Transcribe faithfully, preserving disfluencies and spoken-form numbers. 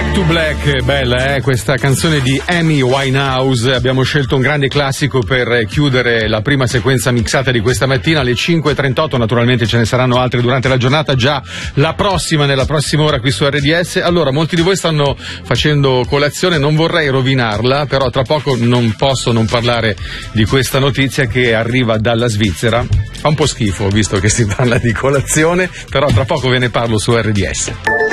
to Black, bella eh? Questa canzone di Amy Winehouse. Abbiamo scelto un grande classico per chiudere la prima sequenza mixata di questa mattina alle cinque e trentotto. Naturalmente ce ne saranno altre durante la giornata, già la prossima, nella prossima ora qui su R D S. Allora, molti di voi stanno facendo colazione, non vorrei rovinarla, però tra poco non posso non parlare di questa notizia che arriva dalla Svizzera. Fa un po' schifo visto che si parla di colazione, però tra poco ve ne parlo su R D S.